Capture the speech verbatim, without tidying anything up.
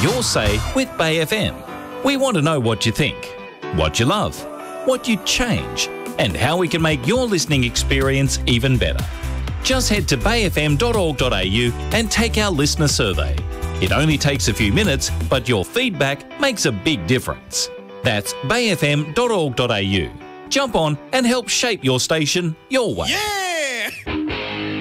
your say with Bay F M. We want to know what you think, what you love, what you'd change, and how we can make your listening experience even better. Just head to bay f m dot org dot a u and take our listener survey. It only takes a few minutes, but your feedback makes a big difference. That's bay f m dot org dot a u. Jump on and help shape your station your way. Yeah!